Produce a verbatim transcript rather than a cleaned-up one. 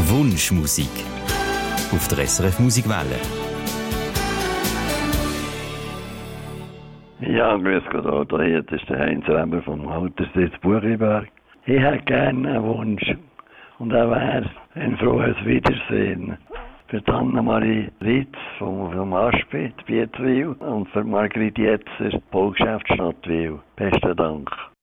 Wunschmusik auf der S R F Musikwelle. Ja, grüß Gott, da hier ist der Heinz Reber vom Alterssitz Buchiberg. Ich hätte gerne einen Wunsch und er wäre ein frohes Wiedersehen für Anna-Marie Ritz vom, vom Aspet, Bietzwil und für Margrit Jetzer, Baugeschäft Stadtwil. Besten Dank.